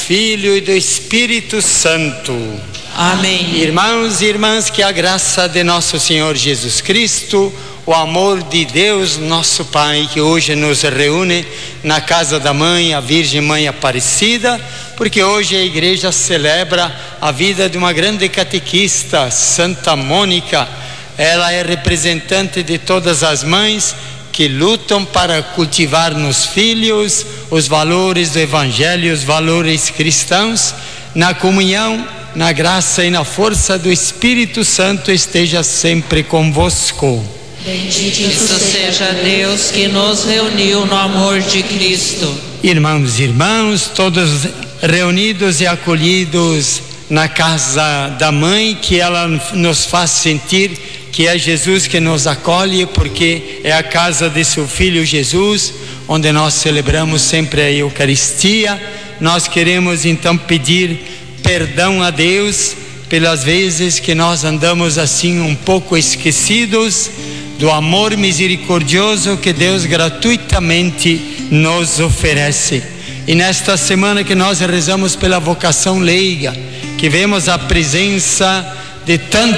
Filho e do Espírito Santo. Amém. Irmãos e irmãs, que a graça de nosso Senhor Jesus Cristo, o amor de Deus, nosso Pai, que hoje nos reúne na casa da Mãe, a Virgem Mãe Aparecida, porque hoje a igreja celebra a vida de uma grande catequista, Santa Mônica. Ela é representante de todas as mães que lutam para cultivar nos filhos os valores do Evangelho, os valores cristãos. Na comunhão, na graça e na força do Espírito Santo esteja sempre convosco. Bendito seja Deus que nos reuniu no amor de Cristo. Irmãos e irmãos, todos reunidos e acolhidos na casa da Mãe, que ela nos faz sentir que é Jesus que nos acolhe, porque é a casa de seu Filho Jesus, onde nós celebramos sempre a Eucaristia. Nós queremos então pedir perdão a Deus pelas vezes que nós andamos assim um pouco esquecidos do amor misericordioso que Deus gratuitamente nos oferece. E nesta semana que nós rezamos pela vocação leiga, que vemos a presença de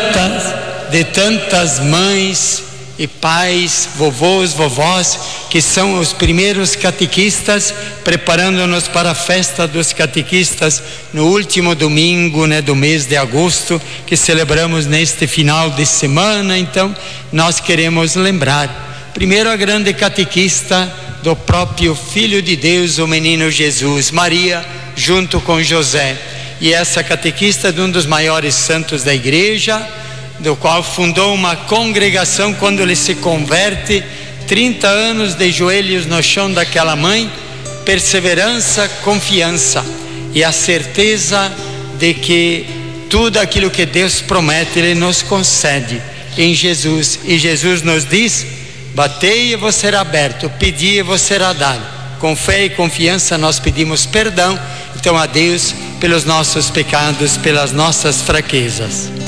tantas mães e pais, vovôs, vovós, que são os primeiros catequistas, preparando-nos para a festa dos catequistas no último domingo, do mês de agosto, que celebramos neste final de semana. Então nós queremos lembrar primeiro a grande catequista do próprio Filho de Deus, o menino Jesus, Maria, junto com José. E essa catequista de um dos maiores santos da igreja, do qual fundou uma congregação quando ele se converte, 30 anos de joelhos no chão daquela mãe, perseverança, confiança e a certeza de que tudo aquilo que Deus promete, Ele nos concede em Jesus. E Jesus nos diz: batei e vos será aberto, pedi e vos será dado. Com fé e confiança nós pedimos perdão, então, a Deus pelos nossos pecados, pelas nossas fraquezas.